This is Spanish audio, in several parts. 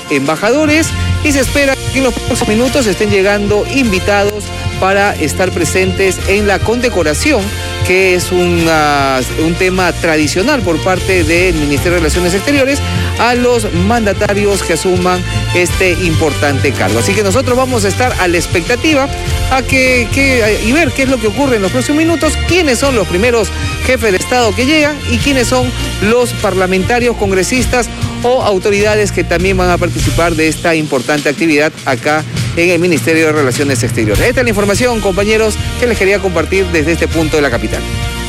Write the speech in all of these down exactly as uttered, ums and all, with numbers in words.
embajadores y se espera que en los próximos minutos estén llegando invitados para estar presentes en la condecoración, que es una, un tema tradicional por parte del Ministerio de Relaciones Exteriores a los mandatarios que asuman este importante cargo. Así que nosotros vamos a estar a la expectativa a que, que, y ver qué es lo que ocurre en los próximos minutos, quiénes son los primeros jefes de Estado que llegan y quiénes son los parlamentarios, congresistas o autoridades que también van a participar de esta importante actividad acá en el Ministerio de Relaciones Exteriores. Esta es la información, compañeros, que les quería compartir desde este punto de la capital.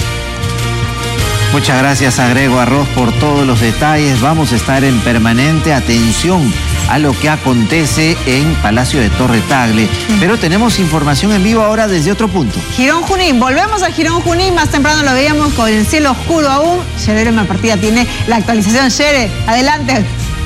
Muchas gracias a Grego Arroz por todos los detalles. Vamos a estar en permanente atención a lo que acontece en Palacio de Torre Tagle. Pero tenemos información en vivo ahora desde otro punto. Girón Junín, volvemos a Girón Junín. Más temprano lo veíamos con el cielo oscuro aún. Shere Malpartida tiene la actualización. Shere, adelante.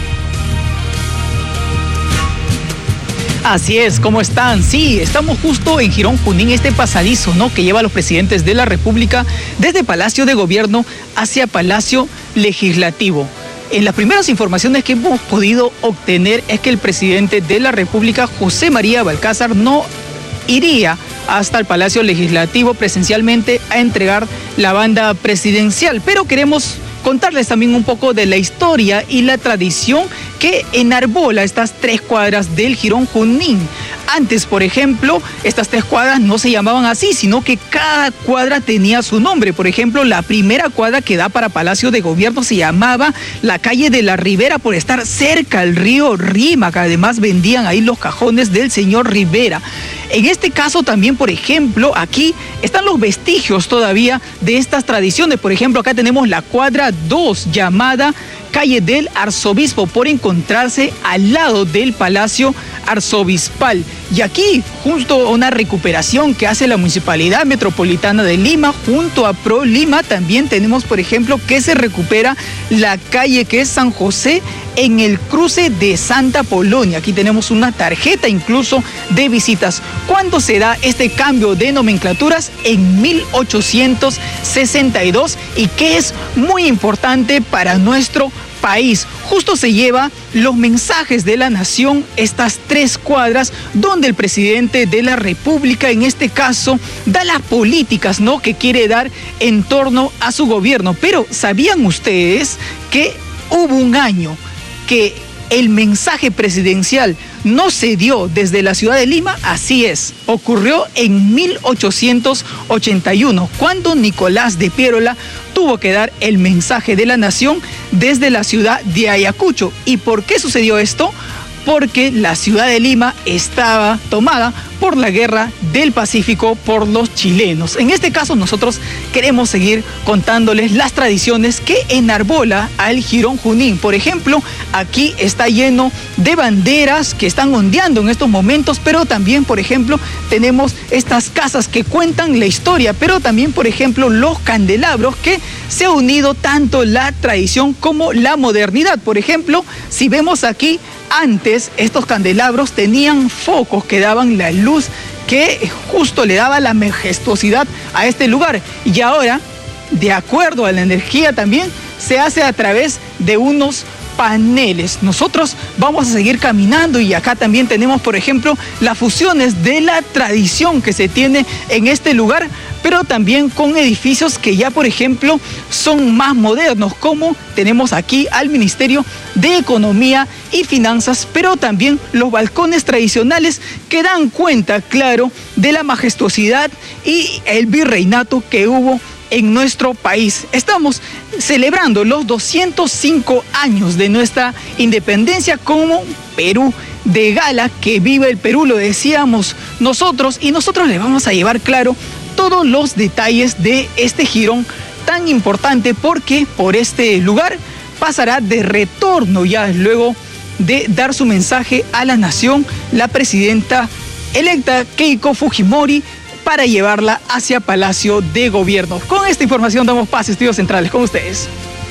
Así es, ¿cómo están? Sí, estamos justo en Girón Junín, este pasadizo, ¿no?, que lleva a los presidentes de la República desde Palacio de Gobierno hacia Palacio Legislativo. En las primeras informaciones que hemos podido obtener es que el presidente de la República, José María Balcázar, no iría hasta el Palacio Legislativo presencialmente a entregar la banda presidencial, pero queremos contarles también un poco de la historia y la tradición que enarbola estas tres cuadras del Girón Junín. Antes, por ejemplo, estas tres cuadras no se llamaban así, sino que cada cuadra tenía su nombre. Por ejemplo, la primera cuadra que da para Palacio de Gobierno se llamaba la calle de la Ribera por estar cerca al río Rímac. Además, vendían ahí los cajones del señor Rivera. En este caso también, por ejemplo, aquí están los vestigios todavía de estas tradiciones. Por ejemplo, acá tenemos la cuadra dos, llamada calle del Arzobispo, por encontrarse al lado del Palacio Arzobispal. Y aquí, justo una recuperación que hace la Municipalidad Metropolitana de Lima, junto a Pro Lima, también tenemos, por ejemplo, que se recupera la calle que es San José en el cruce de Santa Polonia. Aquí tenemos una tarjeta incluso de visitas. ¿Cuándo se da este cambio de nomenclaturas? En mil ochocientos sesenta y dos, y que es muy importante para nuestro país. Justo se lleva los mensajes de la nación, estas tres cuadras, donde el presidente de la República, en este caso, da las políticas, ¿no?, que quiere dar en torno a su gobierno. Pero ¿sabían ustedes que hubo un año que el mensaje presidencial no se dio desde la ciudad de Lima? Así es, ocurrió en mil ochocientos ochenta y uno, cuando Nicolás de Piérola tuvo que dar el mensaje de la nación desde la ciudad de Ayacucho. ¿Y por qué sucedió esto? Porque la ciudad de Lima estaba tomada por la guerra del Pacífico por los chilenos. En este caso nosotros queremos seguir contándoles las tradiciones que enarbola al Girón Junín. Por ejemplo, aquí está lleno de banderas que están ondeando en estos momentos, pero también, por ejemplo, tenemos estas casas que cuentan la historia, pero también, por ejemplo, los candelabros, que se ha unido tanto la tradición como la modernidad. Por ejemplo, si vemos aquí, antes estos candelabros tenían focos que daban la luz que justo le daba la majestuosidad a este lugar, y ahora, de acuerdo a la energía también, se hace a través de unos paneles. Nosotros vamos a seguir caminando, y acá también tenemos, por ejemplo, las fusiones de la tradición que se tiene en este lugar, pero también con edificios que ya, por ejemplo, son más modernos, como tenemos aquí al Ministerio de Economía y Finanzas, pero también los balcones tradicionales que dan cuenta, claro, de la majestuosidad y el virreinato que hubo en nuestro país. Estamos celebrando los doscientos cinco años de nuestra independencia como Perú de gala. Que vive el Perú, lo decíamos nosotros, y nosotros les vamos a llevar, claro, todos los detalles de este girón tan importante, porque por este lugar pasará de retorno ya luego de dar su mensaje a la nación la presidenta electa Keiko Fujimori, para llevarla hacia Palacio de Gobierno. Con esta información damos paso a Estudios Centrales con ustedes.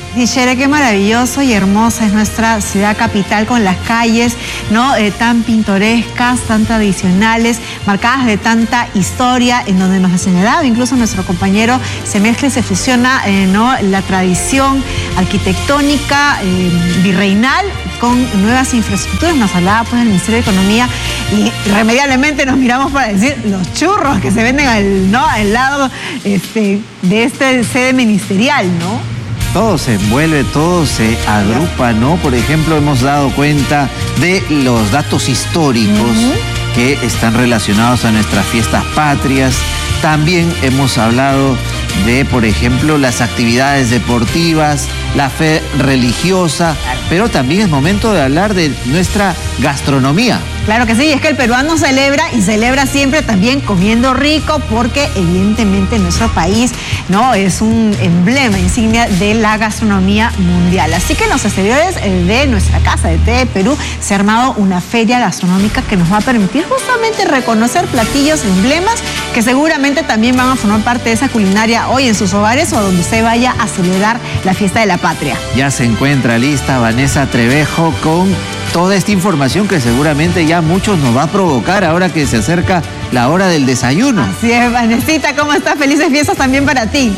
Y Shere, qué maravilloso y hermosa es nuestra ciudad capital con las calles, ¿no? Eh, tan pintorescas, tan tradicionales, marcadas de tanta historia, en donde nos ha señalado incluso nuestro compañero, se mezcla y se fusiona, eh, ¿no? La tradición arquitectónica eh, virreinal con nuevas infraestructuras. Nos hablaba pues el Ministerio de Economía y irremediablemente nos miramos para decir los churros que se venden al, ¿no? al lado este, de esta sede ministerial, ¿no? Todo se envuelve, todo se agrupa, ¿no? Por ejemplo, hemos dado cuenta de los datos históricos uh-huh. que están relacionados a nuestras fiestas patrias. También hemos hablado de, por ejemplo, las actividades deportivas, la fe religiosa, pero también es momento de hablar de nuestra gastronomía. Claro que sí, es que el peruano celebra y celebra siempre también comiendo rico, porque evidentemente nuestro país, ¿no? es un emblema, insignia de la gastronomía mundial. Así que en los exteriores de nuestra casa de T V Perú se ha armado una feria gastronómica que nos va a permitir justamente reconocer platillos, emblemas, que seguramente también van a formar parte de esa culinaria hoy en sus hogares o a donde usted vaya a celebrar la fiesta de la patria. Ya se encuentra lista Vanessa Trevejo con toda esta información que seguramente ya muchos nos va a provocar ahora que se acerca la hora del desayuno. Así es, Vanesita, ¿cómo estás? Felices fiestas también para ti.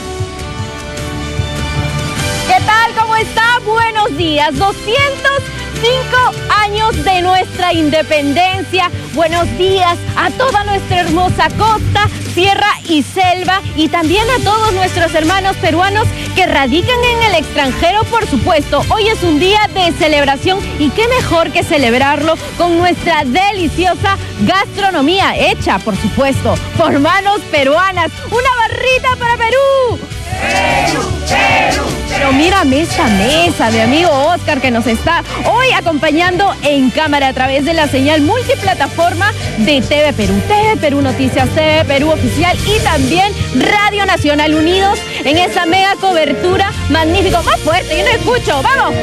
¿Qué tal? ¿Cómo está? Buenos días. doscientos cinco años de nuestra independencia. Buenos días a toda nuestra hermosa costa, sierra y selva, y también a todos nuestros hermanos peruanos que radican en el extranjero, por supuesto. Hoy es un día de celebración y qué mejor que celebrarlo con nuestra deliciosa gastronomía, hecha, por supuesto, por manos peruanas. ¡Una barrita para Perú! ¡Perú, Perú! Pero mírame esta mesa de amigo Oscar que nos está hoy acompañando en cámara a través de la señal multiplataforma de T V Perú, T V Perú Noticias, T V Perú Oficial y también Radio Nacional, unidos en esa mega cobertura. Magnífico, más fuerte, yo no escucho, vamos.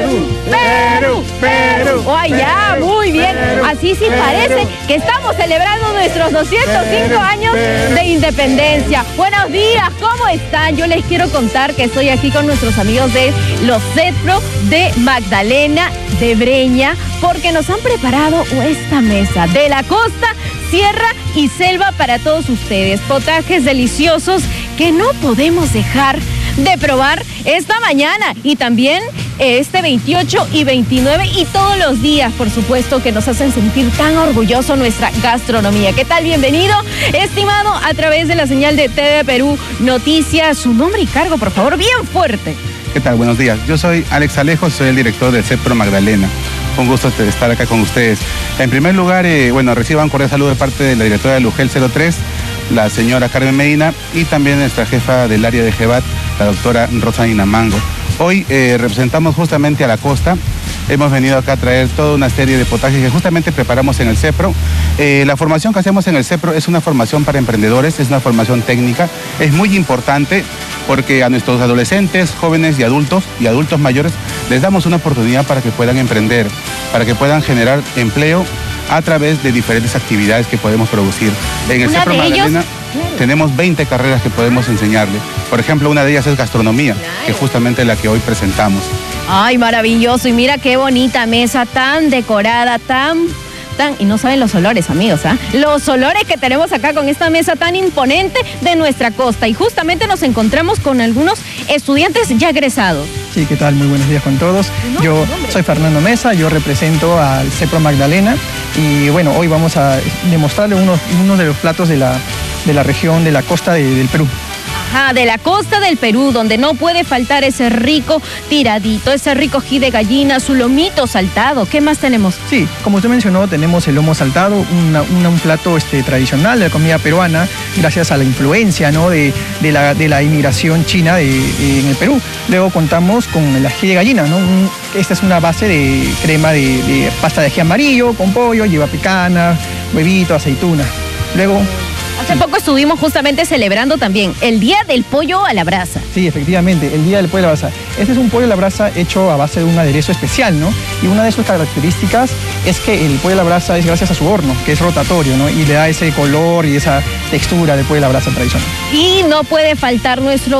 Perú, Perú, oh, ya, muy bien. Así sí parece que estamos celebrando nuestros doscientos cinco años de independencia. Buenos días, ¿cómo están? Yo les quiero contar que estoy aquí con nuestros amigos de los CEPRO de Magdalena de Breña, porque nos han preparado esta mesa de la costa, sierra y selva para todos ustedes. Potajes deliciosos que no podemos dejar de probar esta mañana y también este veintiocho y veintinueve y todos los días, por supuesto, que nos hacen sentir tan orgulloso nuestra gastronomía. ¿Qué tal? Bienvenido, estimado, a través de la señal de T V Perú Noticias. Su nombre y cargo, por favor, bien fuerte. ¿Qué tal? Buenos días. Yo soy Alex Alejo, soy el director del CEPRO Magdalena. Un gusto estar acá con ustedes. En primer lugar, eh, bueno, reciban un cordial saludo de parte de la directora de Lugel cero tres, la señora Carmen Medina, y también nuestra jefa del área de GEBAT, la doctora Rosalina Mango. Hoy eh, representamos justamente a la costa. Hemos venido acá a traer toda una serie de potajes que justamente preparamos en el CEPRO. Eh, la formación que hacemos en el CEPRO es una formación para emprendedores, es una formación técnica. Es muy importante porque a nuestros adolescentes, jóvenes y adultos y adultos mayores les damos una oportunidad para que puedan emprender, para que puedan generar empleo a través de diferentes actividades que podemos producir. En el CEPRO Magdalena tenemos veinte carreras que podemos enseñarle. Por ejemplo, una de ellas es gastronomía, que es justamente la que hoy presentamos. Ay, maravilloso. Y mira qué bonita mesa, tan decorada, tan... tan y no saben los olores, amigos, ¿ah? ¿eh? Los olores que tenemos acá con esta mesa tan imponente de nuestra costa. Y justamente nos encontramos con algunos estudiantes ya egresados. Sí, ¿qué tal? Muy buenos días con todos. No, yo soy Fernando Mesa, yo represento al CEPRO Magdalena y bueno, hoy vamos a demostrarle uno, uno de los platos de la, de la región, de la costa de, del Perú. Ajá, de la costa del Perú, donde no puede faltar ese rico tiradito, ese rico ají de gallina, su lomito saltado. ¿Qué más tenemos? Sí, como usted mencionó, tenemos el lomo saltado, una, una, un plato este, tradicional de la comida peruana, gracias a la influencia, ¿no? de, de, la, de la inmigración china de, de, en el Perú. Luego contamos con el ají de gallina, ¿no? Un, esta es una base de crema de, de pasta de ají amarillo, con pollo, lleva picana, huevito, aceituna. Luego... Hace poco estuvimos justamente celebrando también el Día del Pollo a la Brasa. Sí, efectivamente, el Día del Pollo a la Brasa. Este es un pollo a la brasa hecho a base de un aderezo especial, ¿no? Y una de sus características es que el pollo a la brasa es gracias a su horno, que es rotatorio, ¿no? Y le da ese color y esa textura del pollo a la brasa tradicional. Y no puede faltar nuestro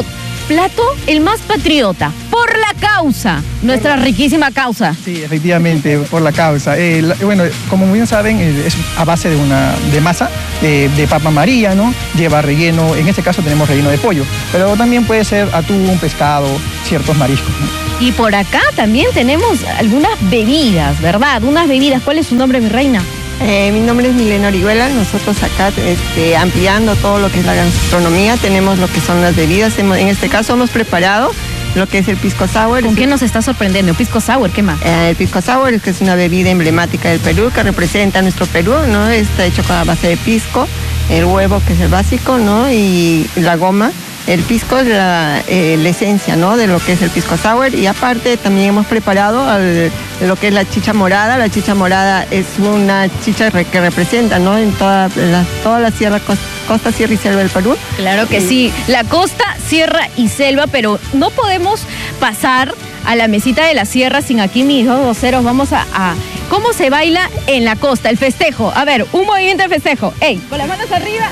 plato el más patriota, por la causa, nuestra riquísima causa. Sí, efectivamente, por la causa. Eh, la, bueno, como bien saben, eh, es a base de una de masa de, de papa amarilla, ¿no? Lleva relleno, en este caso tenemos relleno de pollo, pero también puede ser atún, pescado, ciertos mariscos, ¿no? Y por acá también tenemos algunas bebidas, ¿verdad? Unas bebidas. ¿Cuál es su nombre, mi reina? Eh, mi nombre es Milena Orihuela. Nosotros acá este, ampliando todo lo que es la gastronomía, tenemos lo que son las bebidas. Hemos, en este caso hemos preparado lo que es el pisco sour. ¿Con qué nos está sorprendiendo? ¿Pisco sour? ¿Qué más? Eh, el pisco sour es que es una bebida emblemática del Perú que representa a nuestro Perú, ¿no? Está hecho con a base de pisco, el huevo que es el básico, ¿no? Y la goma. El pisco es la, eh, la esencia, ¿no? De lo que es el pisco sour, y aparte también hemos preparado al, lo que es la chicha morada. La chicha morada es una chicha que representa, ¿no? En toda la, toda la sierra, costa, sierra y selva del Perú. Claro que sí, la costa, sierra y selva, pero no podemos pasar a la mesita de la sierra sin aquí mis dos voceros. Vamos a, a cómo se baila en la costa, el festejo. A ver, un movimiento de festejo. ¡Ey! Con las manos arriba.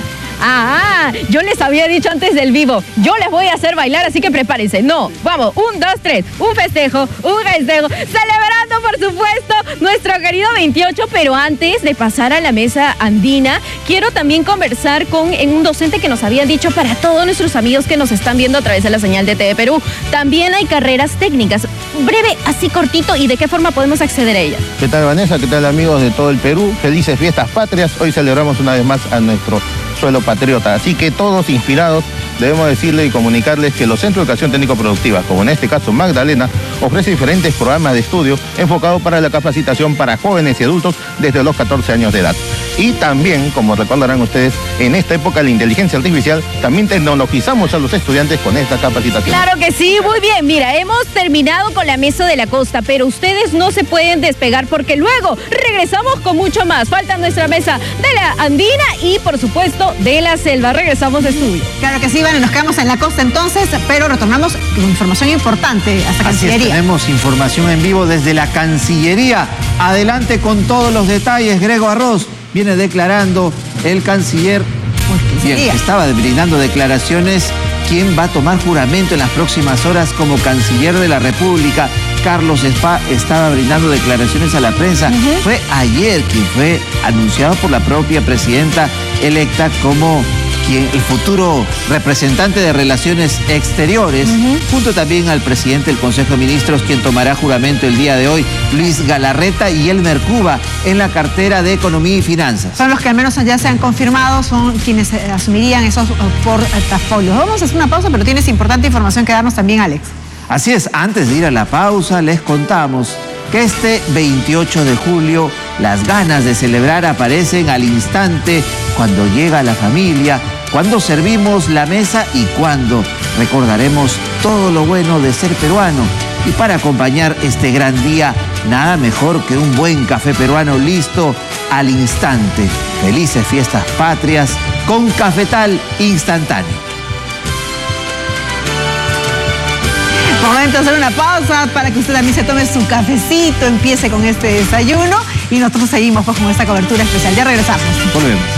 Ah, yo les había dicho antes del vivo, yo les voy a hacer bailar, así que prepárense. No, vamos, un, dos, tres, un festejo, un festejo, celebrando por supuesto nuestro querido veintiocho, pero antes de pasar a la mesa andina, quiero también conversar con en un docente que nos había dicho para todos nuestros amigos que nos están viendo a través de la señal de T V Perú, también hay carreras técnicas, breve, así cortito, y de qué forma podemos acceder a ellas. ¿Qué tal, Vanessa? ¿Qué tal, amigos de todo el Perú? Felices fiestas patrias, hoy celebramos una vez más a nuestro suelo patriota, así que todos inspirados debemos decirle y comunicarles que los Centros de Educación Técnico-Productiva, como en este caso Magdalena, ofrece diferentes programas de estudio enfocados para la capacitación para jóvenes y adultos desde los catorce años de edad. Y también, como recordarán ustedes, en esta época de la inteligencia artificial, también tecnologizamos a los estudiantes con esta capacitación. Claro que sí, muy bien. Mira, hemos terminado con la mesa de la costa, pero ustedes no se pueden despegar porque luego regresamos con mucho más. Falta nuestra mesa de la andina y, por supuesto, de la selva. Regresamos a estudio. Claro que sí, Vane, nos quedamos en la costa entonces, pero retornamos con información importante hasta Cancillería. Así es, tenemos información en vivo desde la Cancillería. Adelante con todos los detalles, Grego Arroz. Viene declarando el canciller, bien, estaba brindando declaraciones, quien va a tomar juramento en las próximas horas como canciller de la República. Carlos Spa estaba brindando declaraciones a la prensa. Uh-huh. Fue ayer quien fue anunciado por la propia presidenta electa como quien, el futuro representante de Relaciones Exteriores, uh-huh. junto también al presidente del Consejo de Ministros, quien tomará juramento el día de hoy, Luis Galarreta y Elmer Cuba, en la cartera de Economía y Finanzas. Son los que al menos ya se han confirmado, son quienes asumirían esos portafolios. Vamos a hacer una pausa, pero tienes importante información que darnos también, Alex. Así es, antes de ir a la pausa, les contamos que este veintiocho de julio las ganas de celebrar aparecen al instante cuando llega la familia, cuando servimos la mesa y cuando recordaremos todo lo bueno de ser peruano. Y para acompañar este gran día, nada mejor que un buen café peruano listo al instante. Felices fiestas patrias con Cafetal instantáneo. Momento de hacer una pausa para que usted también se tome su cafecito, empiece con este desayuno y nosotros seguimos pues, con esta cobertura especial. Ya regresamos. Volvemos.